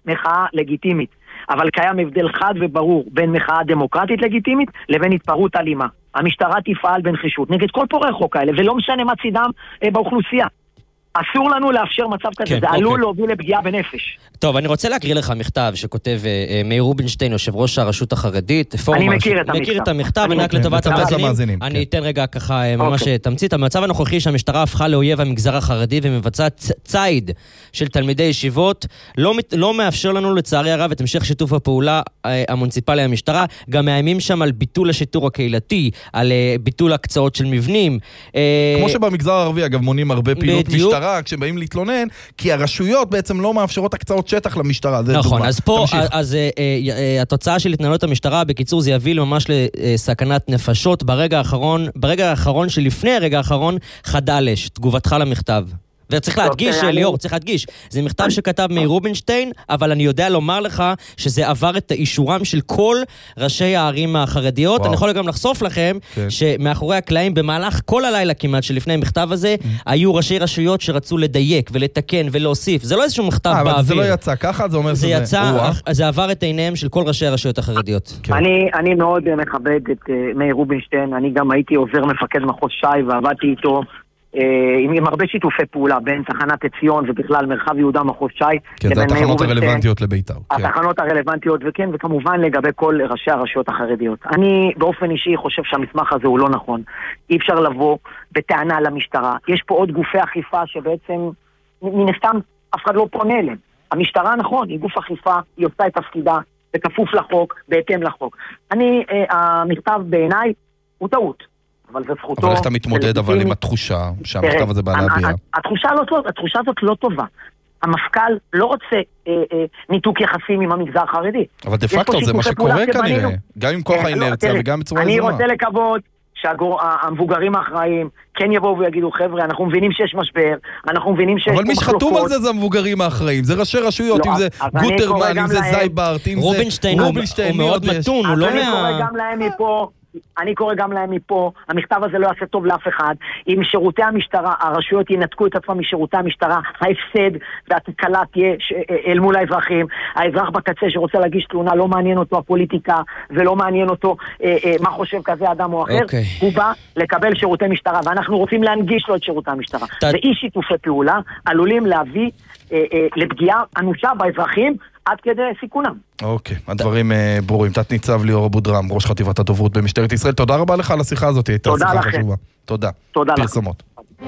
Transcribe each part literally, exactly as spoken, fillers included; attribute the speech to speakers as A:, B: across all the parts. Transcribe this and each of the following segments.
A: מחאה לגיטימית. אבל קיים הבדל חד וברור בין מחאה דמוקרטית לגיטימית לבין התפרעות אלימה. המשטרה תפעל בנחישות נגד כל פורעי חוק האלה, ולא משנה מה צידם אה, באוכלוסייה. אסור לנו לאפשר מצב כזה,
B: כן,
A: זה
B: אוקיי.
A: עלול להוביל לפגיעה בנפש.
B: טוב, אני רוצה להקריא לך מכתב שכותב אה, מאיר רובינשטיין, יושב ראש הרשות החרדית.
A: אני מכיר את המכתב.
B: מכיר את המכתב,
A: אני
B: אני רק לטובת המאזינים.
C: כן.
B: אני אתן רגע ככה אה, ממש
A: אוקיי.
B: תמצית. המצב הנוכחי שהמשטרה הפכה לאויב המגזר החרדי ומבצעת צ- ציד של תלמידי ישיבות, לא, מת- לא מאפשר לנו לצערי הרב את המשך שיתוף הפעולה אה, המוניציפלי המשטרה, גם מאיימים שם על ביטול השיטור הקהילתי, על אה, ביטול הקצאות של מבנים. אה,
C: כמו שבמגזר הערבי, אגב, מונים הרבה פעילות
B: בדיוק.
C: משטרה כשהם באים להתלונן, כי הרשויות בעצם לא מאפשרות הקצאות שטח למשטרה. זה
B: נכון,
C: דוגמה.
B: אז פה,
C: תמשיך.
B: אז אה, אה, התוצאה של התנהלות המשטרה, בקיצור, זה יביא ממש לסכנת נפשות ברגע האחרון, ברגע האחרון שלפני הרגע האחרון, חדלש, תגובתך למכתב. וצריך להדגיש,
A: תראה,
B: ליאור,
A: אני-
B: צריך להדגיש, זה מכתב שכתב מאיר רובינשטיין, אבל אני יודע לומר לך שזה עבר את האישורם של כל ראשי הערים החרדיות.
C: וואו.
B: אני יכול גם לחשוף לכם
C: כן.
B: שמאחורי הקלעים, במהלך כל הלילה כמעט שלפני המכתב הזה, היו ראשי רשויות שרצו לדייק ולתקן ולהוסיף. זה לא איזשהו מכתב
C: אה, אבל זה
B: באוויר.
C: לא יצא ככה, זה אומר
B: זה
C: שזה...
B: יצא,
C: וואו.
B: זה עבר את עיניהם של כל ראשי הרשויות החרדיות.
C: כן.
A: אני, אני מאוד אה, מכבד את אה, מאיר רובינשטיין, אני גם הייתי עוזר מפקד מחוז ש"י ועבדתי איתו אה, עם, עם הרבה שיתופי פעולה בין תחנת עציון ובכלל מרחב יהודה מחוז ש"י
C: כן, זה
A: לבין מאיר
C: התחנות
A: רובינשטיין.
C: הרלוונטיות לביתר. כן.
A: התחנות הרלוונטיות, וכן, וכמובן לגבי כל ראשי הרשויות החרדיות. אני באופן אישי חושב שהמסמך הזה הוא לא נכון. אי אפשר לבוא בטענה למשטרה. יש פה עוד גופי אכיפה שבעצם, מן הסתם, אף אחד לא פונה אליהם. המשטרה, נכון, היא גוף אכיפה, היא עושה את תפקידה, בכפוף לחוק, בהתאם לחוק. אני, אה, המכתב בעיניי הוא טעות. אבל זה זכותו.
C: אבל איך אתה מתמודד אבל עם התחושה שהמכתב הזה בא להביע?
A: התחושה לא טובה, התחושה הזאת לא טובה. המפכ"ל לא רוצה אה, אה, ניתוק יחסים עם המגזר החרדי.
C: אבל דה פקטו זה מה שקורה כנראה. גם עם כוח האינרציה וגם בצורה
A: אני
C: יזומה.
A: רוצה לקוות שהמבוגרים האחראים כן יבואו ויגידו, חבר'ה, אנחנו מבינים שיש משבר, אנחנו מבינים שיש
C: אבל מי שחתום על זה זה המבוגרים האחראים, זה ראשי רשויות, אם זה גוטרמן, אם זה זייברט, אם זה
B: רובינשטיין הוא מאוד מתון, הוא לא
A: אני
B: מה...
A: קורא גם להם מפה, אני קורא גם להם מפה, המכתב הזה לא יעשה טוב לאף אחד. אם שירותי המשטרה, הרשויות ינתקו את עצמם משירותי המשטרה, ההפסד והתקלה תהיה אל מול האזרחים. האזרח בקצה שרוצה להגיש תלונה, לא מעניין אותו הפוליטיקה, ולא מעניין אותו אה, אה, מה חושב כזה אדם או אחר.
B: Okay.
A: הוא בא לקבל שירותי משטרה, ואנחנו רוצים להנגיש לו את שירותי המשטרה.
B: ת...
A: ואי שיתופי פעולה עלולים להביא אה, אה, לפגיעה אנושה באזרחים, עד כדי סיכונם.
C: אוקיי, הדברים ברורים. תת ניצב ליאור אבודרם, ראש חטיבת הדוברות במשטרת ישראל, תודה רבה לך על השיחה הזאת, הייתה שיחה חשובה. תודה.
A: תודה לכם.
C: פרסומות.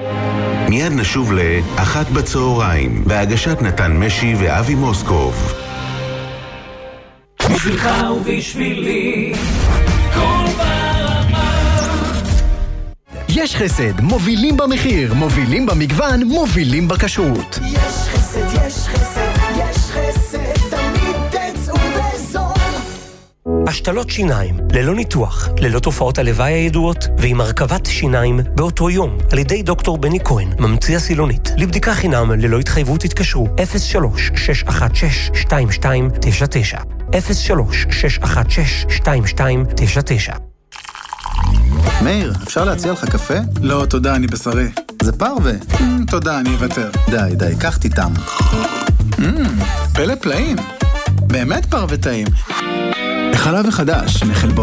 D: מיד נשוב לאחת בצהריים, בהגשת נתן משי ואבי מוסקוב.
E: בשבילך ובשבילי, כל ברמה.
F: יש חסד, מובילים במחיר, מובילים במגוון, מובילים בכשרות.
G: יש חסד, יש חסד, יש חסד, תמיד תצאו בזול.
H: השתלות שיניים, ללא ניתוח, ללא תופעות הלוואי הידועות, ועם הרכבת שיניים באותו יום, על ידי דוקטור בני כהן, ממציא הסילונית. לבדיקה חינם, ללא התחייבות התקשרו, אפס שלוש שש אחת שש שתיים שתיים תשע תשע, אפס שלוש שש אחת שש שתיים שתיים תשע תשע.
I: מאיר, אפשר להציע לך קפה?
J: לא, תודה, אני בשרי.
I: זה פרווה.
J: תודה, אני אוותר.
I: די, די, קח תיתם.
J: פלא פלאים. באמת פרווה טעים. החלב החדש, מחלבון.